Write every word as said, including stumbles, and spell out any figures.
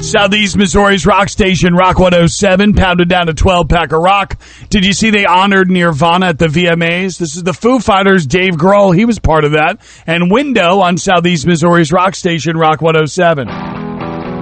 Southeast Missouri's rock station, Rock one oh seven, pounded down a twelve-pack of rock. Did you see they honored Nirvana at the V M As? This is the Foo Fighters' Dave Grohl. He was part of that. And Window on Southeast Missouri's rock station, Rock one oh seven.